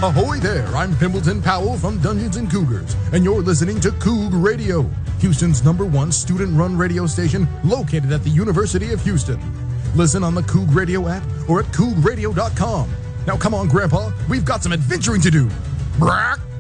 Ahoy there, I'm Pimbleton Powell from Dungeons & Cougars, and you're listening to Coug Radio, Houston's #1 student-run radio station located at the University of Houston. Listen on the Coug Radio app or at cougradio.com. Now come on, Grandpa, we've got some adventuring to do. Brack!